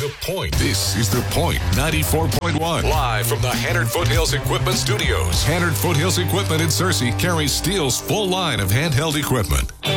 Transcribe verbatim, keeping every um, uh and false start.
The Point. This is The Point ninety-four point one. Live from the Hannard Foothills Equipment Studios. Hannard Foothills Equipment in Searcy carries Steel's full line of handheld equipment.